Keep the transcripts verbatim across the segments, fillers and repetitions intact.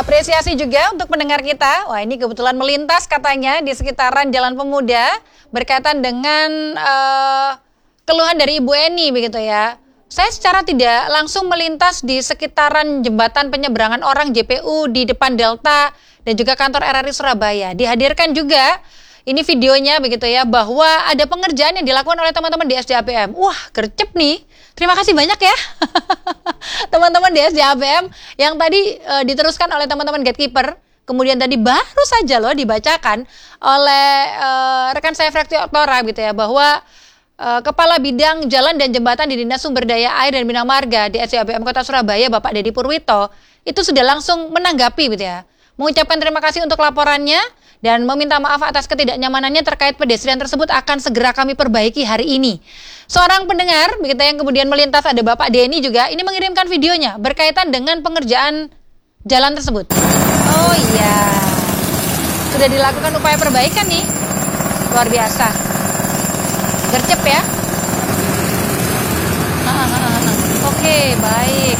apresiasi juga untuk pendengar kita. Wah, ini kebetulan melintas katanya di sekitaran Jalan Pemuda berkaitan dengan uh, keluhan dari Ibu Eni begitu ya. Saya secara tidak langsung melintas di sekitaran jembatan penyeberangan orang J P U di depan Delta dan juga kantor R R I Surabaya. Dihadirkan juga ini videonya begitu ya, bahwa ada pengerjaan yang dilakukan oleh teman-teman di S D A B M. Wah, gercep nih. Terima kasih banyak ya teman-teman di S D A B M yang tadi e, diteruskan oleh teman-teman gatekeeper. Kemudian tadi baru saja loh dibacakan oleh e, rekan saya Frakti Oktora gitu ya, bahwa e, Kepala Bidang Jalan dan Jembatan di Dinas Sumber Daya Air dan Bina Marga di S D A B M Kota Surabaya, Bapak Dedi Purwito, itu sudah langsung menanggapi gitu ya. Mengucapkan terima kasih untuk laporannya dan meminta maaf atas ketidaknyamanannya terkait pedestrian tersebut akan segera kami perbaiki hari ini. Seorang pendengar begitu yang kemudian melintas, ada Bapak Denny juga, ini mengirimkan videonya berkaitan dengan pengerjaan jalan tersebut. Oh iya, sudah dilakukan upaya perbaikan nih, luar biasa. Gercep ya. Oke, baik.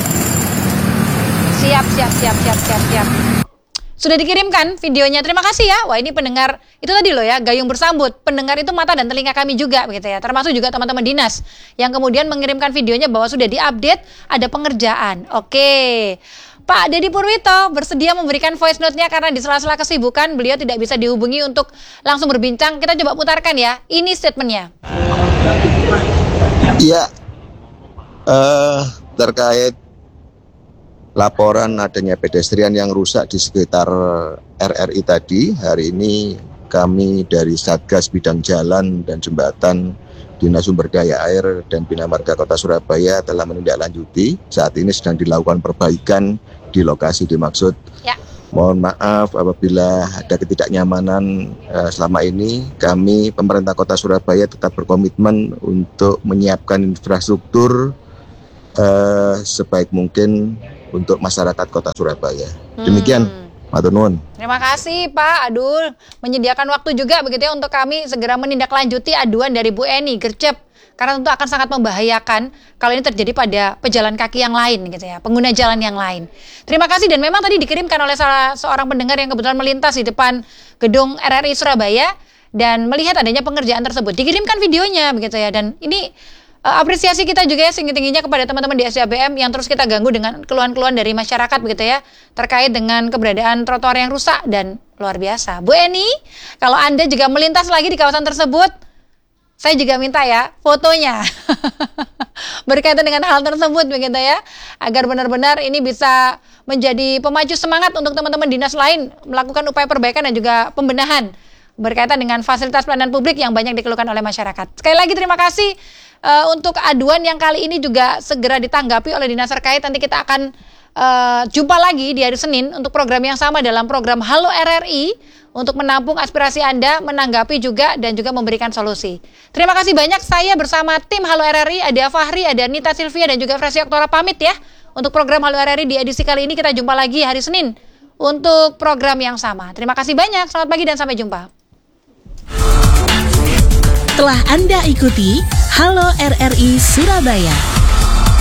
Siap, siap, siap, siap, siap, siap. Sudah dikirimkan videonya, terima kasih ya. Wah, ini pendengar, itu tadi loh ya, gayung bersambut. Pendengar itu mata dan telinga kami juga begitu ya. Termasuk juga teman-teman dinas yang kemudian mengirimkan videonya bahwa sudah diupdate, ada pengerjaan. Oke, Pak Dedi Purwito bersedia memberikan voice note-nya karena di sela-sela kesibukan beliau tidak bisa dihubungi untuk langsung berbincang. Kita coba putarkan ya, ini statementnya. Iya, uh, terkait laporan adanya pedestrian yang rusak di sekitar R R I tadi, hari ini kami dari Satgas Bidang Jalan dan Jembatan Dinas Sumber Daya Air dan Bina Marga Kota Surabaya telah menindaklanjuti. Saat ini sedang dilakukan perbaikan di lokasi dimaksud. Ya. Mohon maaf apabila ada ketidaknyamanan eh, selama ini. Kami pemerintah Kota Surabaya tetap berkomitmen untuk menyiapkan infrastruktur eh, sebaik mungkin untuk masyarakat Kota Surabaya. Demikian, matur nuwun. Terima kasih Pak Adul, menyediakan waktu juga begitu ya untuk kami segera menindaklanjuti aduan dari Bu Eni, gercep. Karena tentu akan sangat membahayakan kalau ini terjadi pada pejalan kaki yang lain gitu ya, pengguna jalan yang lain. Terima kasih, dan memang tadi dikirimkan oleh salah seorang pendengar yang kebetulan melintas di depan gedung R R I Surabaya dan melihat adanya pengerjaan tersebut. Dikirimkan videonya begitu ya, dan ini Uh, apresiasi kita juga ya setinggi-tingginya kepada teman-teman di S D A B M yang terus kita ganggu dengan keluhan-keluhan dari masyarakat begitu ya, terkait dengan keberadaan trotoar yang rusak, dan luar biasa. Bu Eni, kalau Anda juga melintas lagi di kawasan tersebut, saya juga minta ya fotonya berkaitan dengan hal tersebut begitu ya, agar benar-benar ini bisa menjadi pemacu semangat untuk teman-teman dinas lain melakukan upaya perbaikan dan juga pembenahan berkaitan dengan fasilitas pelayanan publik yang banyak dikeluhkan oleh masyarakat. Sekali lagi terima kasih uh, untuk aduan yang kali ini juga segera ditanggapi oleh dinas terkait. Nanti kita akan uh, jumpa lagi di hari Senin untuk program yang sama dalam program Halo R R I untuk menampung aspirasi Anda, menanggapi juga dan juga memberikan solusi. Terima kasih banyak, saya bersama tim Halo R R I, ada Fahri, ada Nita Silvia dan juga Frakti Oktora pamit ya. Untuk program Halo R R I di edisi kali ini kita jumpa lagi hari Senin untuk program yang sama. Terima kasih banyak, selamat pagi dan sampai jumpa. Telah Anda ikuti Halo R R I Surabaya.